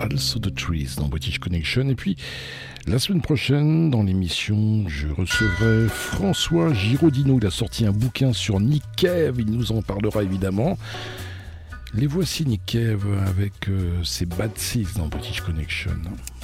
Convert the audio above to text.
Also the Trees dans British Connection. Et puis, la semaine prochaine, dans l'émission, je recevrai François Giraudino. Il a sorti un bouquin sur Nick Cave. Il nous en parlera évidemment. Les voici Nick Cave avec ses Bad Seeds dans British Connection.